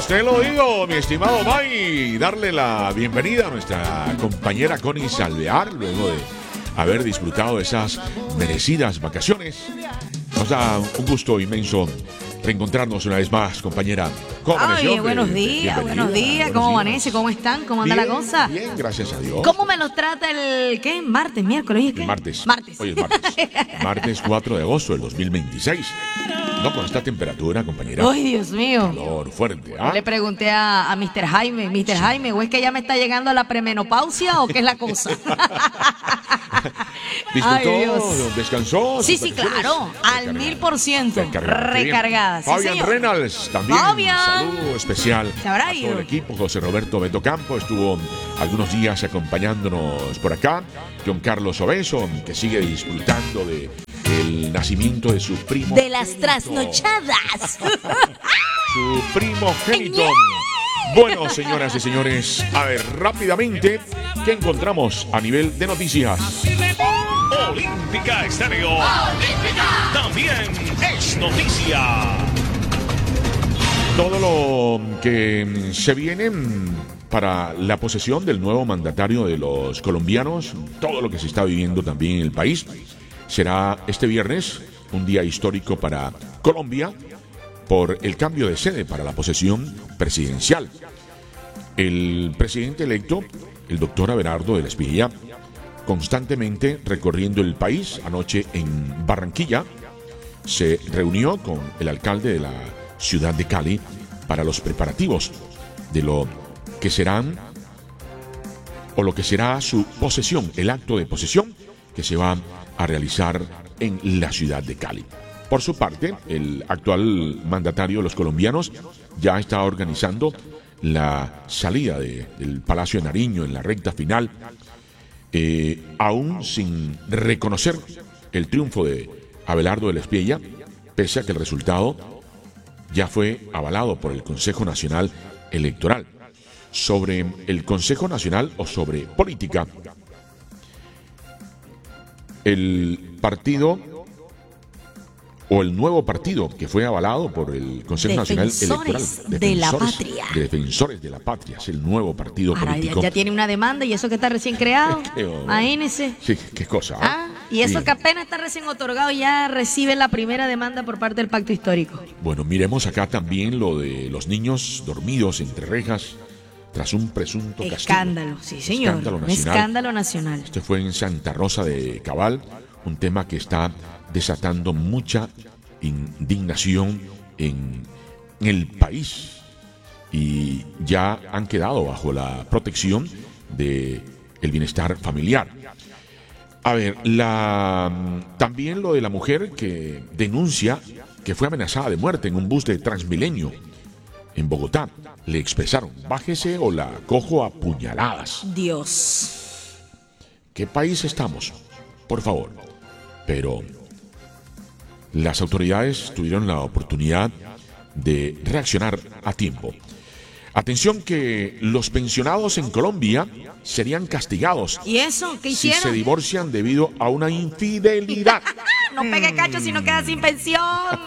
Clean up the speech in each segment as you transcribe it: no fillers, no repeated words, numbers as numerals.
usted lo digo, mi estimado May, darle la bienvenida a nuestra compañera Connie Salvear, luego de haber disfrutado de esas merecidas vacaciones. Nos da un gusto inmenso reencontrarnos una vez más, compañera. ¿Cómo amaneció? Ay, buenos días. ¿Cómo amanece? ¿Cómo están? ¿Cómo anda la cosa? Bien, gracias a Dios. ¿Cómo me los trata el, qué? ¿Martes, miércoles? ¿Hoy es qué? Martes. Hoy es martes. Martes 4 de agosto del 2026. No, con esta temperatura, compañera. Ay, Dios mío. Calor fuerte, ¿ah? Le pregunté a Mr. Jaime, Jaime, ¿o es que ya me está llegando a la premenopausia o qué es la cosa? ¿Disfrutó? ¿Descansó? Sí, claro. Al 1000%. Recargada. Sí, Fabián Reynolds también. Fabián. Saludo especial a todo ido el equipo. José Roberto Beto Campo estuvo algunos días acompañándonos por acá. John Carlos Obeso, que sigue disfrutando de el nacimiento de su primo. De las trasnochadas. Su primogénito. Bueno, señoras y señores, a ver, rápidamente, ¿qué encontramos a nivel de noticias? Olímpica Estéreo. Olímpica también es noticia. Todo lo que se viene para la posesión del nuevo mandatario de los colombianos, todo lo que se está viviendo también en el país, será este viernes, un día histórico para Colombia, por el cambio de sede para la posesión presidencial. El presidente electo, el doctor Abelardo de la Espriella, constantemente recorriendo el país, anoche en Barranquilla, se reunió con el alcalde de la ciudad de Cali para los preparativos de lo que serán o lo que será su posesión, el acto de posesión que se va a realizar en la ciudad de Cali. Por su parte, el actual mandatario de los colombianos ya está organizando la salida del Palacio de Nariño en la recta final, aún sin reconocer el triunfo de Abelardo de la Espriella, pese a que el resultado ya fue avalado por el Consejo Nacional Electoral. Sobre el Consejo Nacional o sobre política, el partido o el nuevo partido que fue avalado por el Consejo Nacional Electoral. Defensores de la Patria, es el nuevo partido político. Ya tiene una demanda y eso que está recién creado. Imagínese. Sí, qué cosa. Y eso que apenas está recién otorgado ya recibe la primera demanda por parte del Pacto Histórico. Bueno, miremos acá también lo de los niños dormidos entre rejas tras un presunto castigo. Escándalo, sí señor. Escándalo nacional. Esto fue en Santa Rosa de Cabal, un tema que está desatando mucha indignación en el país y ya han quedado bajo la protección del bienestar familiar. A ver, también lo de la mujer que denuncia que fue amenazada de muerte en un bus de Transmilenio en Bogotá. Le expresaron, bájese o la cojo a puñaladas. Dios. ¿Qué país estamos? Por favor. Pero las autoridades tuvieron la oportunidad de reaccionar a tiempo. Atención que los pensionados en Colombia serían castigados. ¿Y eso? ¿Qué hicieron? Si se divorcian debido a una infidelidad. No pegue cacho si no queda sin pensión.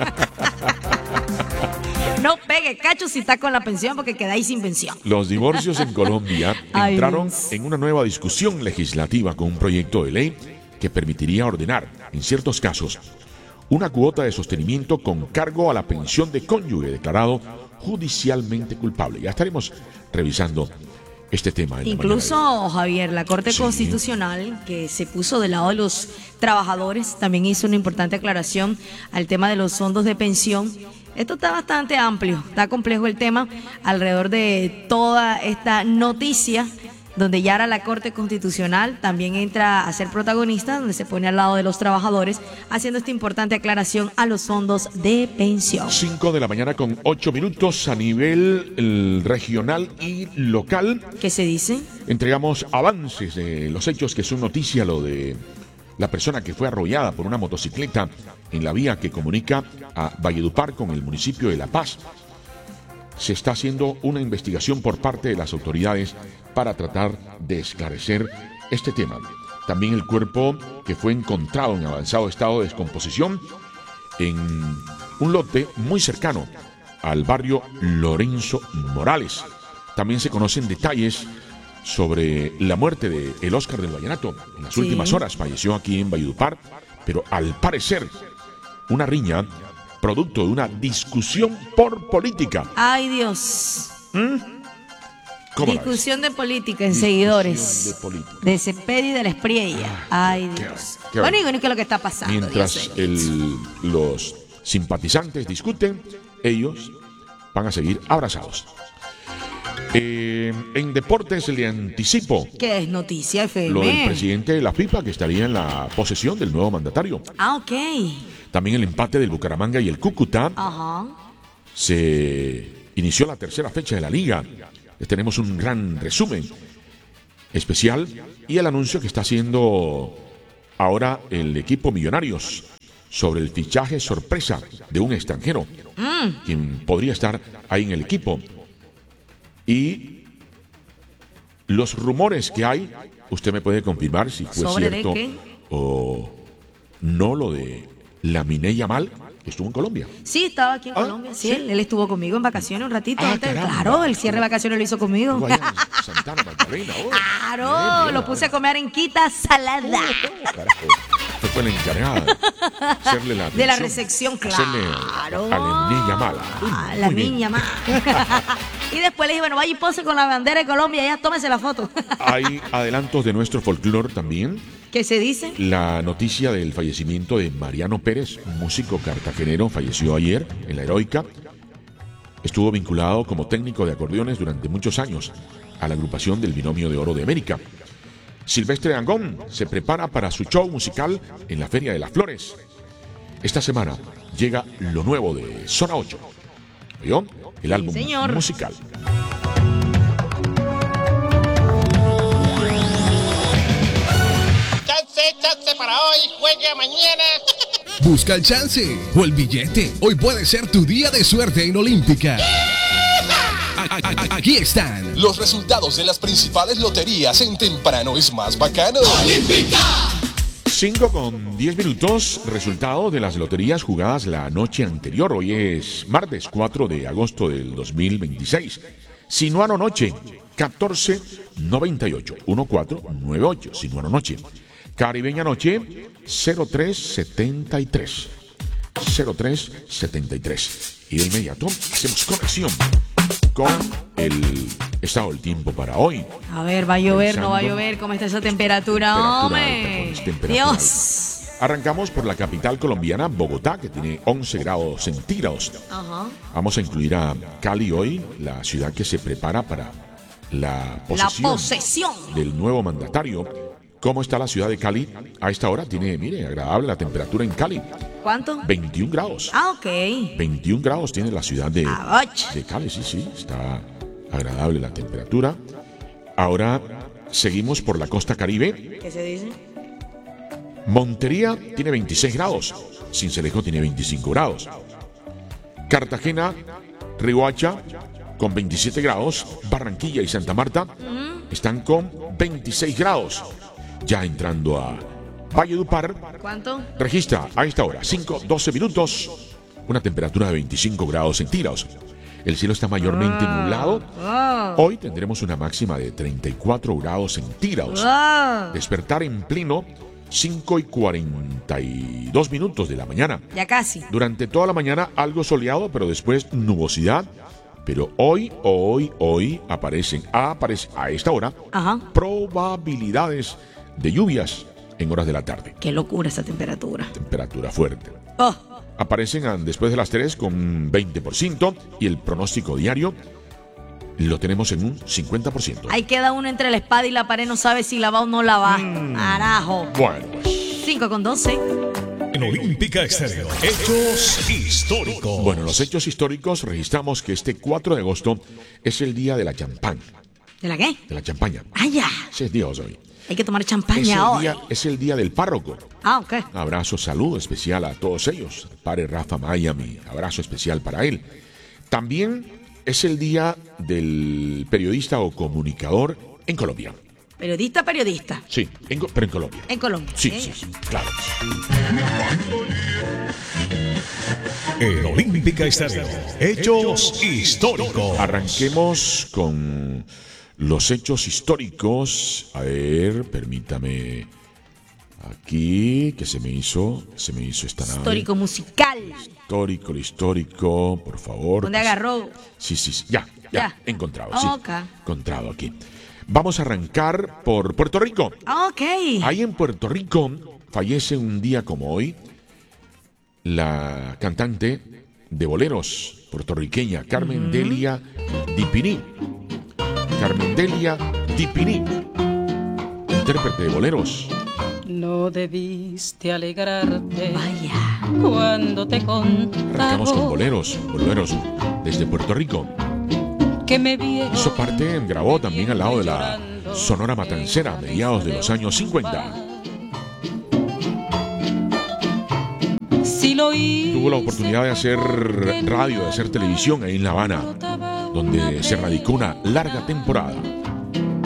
No pegue cacho si está con la pensión porque quedáis sin pensión. Los divorcios en Colombia entraron en una nueva discusión legislativa con un proyecto de ley que permitiría ordenar, en ciertos casos, una cuota de sostenimiento con cargo a la pensión de cónyuge declarado judicialmente culpable. Ya estaremos revisando este tema. Incluso, Javier, la Corte Constitucional, que se puso del lado de los trabajadores, también hizo una importante aclaración al tema de los fondos de pensión. Esto está bastante amplio, está complejo el tema alrededor de toda esta noticia, donde ya ahora la Corte Constitucional también entra a ser protagonista, donde se pone al lado de los trabajadores, haciendo esta importante aclaración a los fondos de pensión. 5 de la mañana con 8 minutos a nivel regional y local. ¿Qué se dice? Entregamos avances de los hechos que son noticia, lo de la persona que fue arrollada por una motocicleta en la vía que comunica a Valledupar con el municipio de La Paz. Se está haciendo una investigación por parte de las autoridades para tratar de esclarecer este tema. También el cuerpo que fue encontrado en avanzado estado de descomposición en un lote muy cercano al barrio Lorenzo Morales. También se conocen detalles sobre la muerte de el Oscar del Vallenato. En las últimas horas falleció aquí en Valledupar, pero al parecer una riña producto de una discusión por política. Ay, Dios. ¿Cómo la Discusión de política en Discusión seguidores. de política. De Cepeda y de la Espriella. Ay, Dios. qué Bueno, ¿y qué es lo que está pasando? Mientras Dios mío? los simpatizantes discuten, ellos van a seguir abrazados. En deportes le anticipo ¿Qué es noticia, FM? lo del presidente de la FIFA que estaría en la posesión del nuevo mandatario. Ah, ok. También el empate del Bucaramanga y el Cúcuta. Ajá. Se inició la tercera fecha de la liga. Les tenemos un gran resumen especial y el anuncio que está haciendo ahora el equipo Millonarios sobre el fichaje sorpresa de un extranjero, quien podría estar ahí en el equipo. Y los rumores que hay, usted me puede confirmar si fue ¿Sobre cierto de qué? o no lo de Lamine Yamal, que estuvo en Colombia. Sí, estaba aquí en Colombia. Sí, ¿sí? él estuvo conmigo en vacaciones un ratito antes. Caramba. Claro, el cierre de vacaciones lo hizo conmigo. Estuvo allá en Santana, Magdalena. Claro, Bien, lo puse a comer en quita salada. Carajo. Usted fue la encargada hacerle la De la atención, recepción, hacerle claro. a la niña mala. A la Muy bien. niña más. Y después le dije, bueno, vaya y pose con la bandera de Colombia, ya tómese la foto. Hay adelantos de nuestro folclore también. ¿Qué se dice? La noticia del fallecimiento de Mariano Pérez, un músico cartagenero, falleció ayer en la Heroica. Estuvo vinculado como técnico de acordeones durante muchos años a la agrupación del Binomio de Oro de América. Silvestre Dangond se prepara para su show musical en la Feria de las Flores. Esta semana llega lo nuevo de Zona 8. ¿Vio? El álbum señor. musical. Chance para hoy, juegue mañana. Busca el chance o el billete. Hoy puede ser tu día de suerte en Olímpica. Aquí están los resultados de las principales loterías en Temprano es Más Bacano. ¡Olímpica! 5:10, resultado de las loterías jugadas la noche anterior. Hoy es martes 4 de agosto del 2026. Sinuano Noche, 1498, 1498, Sinuano Noche. Caribeña Noche, 0373, 0373. Y de inmediato hacemos conexión con el estado del tiempo para hoy. A ver, ¿va a llover? ¿No va a Pensando- llover? ¿Cómo está esa temperatura, Temperatura hombre? alta, temperatura Dios. Arrancamos por la capital colombiana, Bogotá, que tiene 11 grados centígrados. Ajá. Vamos a incluir a Cali hoy, la ciudad que se prepara para la La posesión posesión. del nuevo mandatario. ¿Cómo está la ciudad de Cali? A esta hora tiene, mire, agradable la temperatura en Cali. ¿Cuánto? 21 grados. Ah, ok. 21 grados tiene la ciudad de Ach. Cali, sí, está agradable la temperatura. Ahora seguimos por la costa Caribe. ¿Qué se dice? Montería tiene 26 grados. Sincelejo tiene 25 grados. Cartagena, Riohacha con 27 grados. Barranquilla y Santa Marta están con 26 grados. Ya entrando a Valledupar, ¿Cuánto? registra a esta hora, 5:12, una temperatura de 25 grados centígrados. El cielo está mayormente nublado. Hoy tendremos una máxima de 34 grados centígrados. Despertar en pleno 5:42 de la mañana. Ya casi. Durante toda la mañana algo soleado, pero después nubosidad. Pero hoy aparecen a esta hora Ajá. probabilidades de lluvias en horas de la tarde. Qué locura esa temperatura. Temperatura fuerte. Oh, Aparecen después de las 3 con 20% y el pronóstico diario lo tenemos en un 50%. ahí queda uno entre la espada y la pared, no sabe si la va o no la va. Carajo. Bueno, pues, 5:12. En Olímpica Exterior. Hechos históricos. bueno, los hechos históricos registramos que este 4 de agosto es el día de la champán, ¿De la qué? de la champaña. Ah, ya. Ese es Dios hoy. Hay que tomar champaña hoy. Es el día del párroco. Ah, ok. Abrazo, saludo especial a todos ellos. Padre Rafa Miami, abrazo especial para él. También es el día del periodista o comunicador en Colombia. Periodista. Sí, pero en Colombia. En Colombia. Sí, ¿Eh? claro. en Olímpica Estéreo. Hechos históricos. Arranquemos con los hechos históricos. A ver, permítame. Aquí, que se me hizo esta nave. Histórico musical. Histórico, por favor. ¿Dónde agarró? Sí, ya. Encontrado, sí. Ok. Encontrado aquí. Vamos a arrancar por Puerto Rico. Ok. Ahí en Puerto Rico fallece un día como hoy la cantante de boleros puertorriqueña Carmen Delia Dipini. Carmen Delia Dipini, intérprete de boleros. No debiste alegrarte. Vaya. Cuando te contaba. Arrancamos con boleros desde Puerto Rico. Que me vieron. Hizo parte, grabó también al lado de la Sonora Matancera a mediados de los años 50. Si lo Tuvo la oportunidad de hacer radio, de hacer televisión ahí en La Habana, donde se radicó una larga temporada.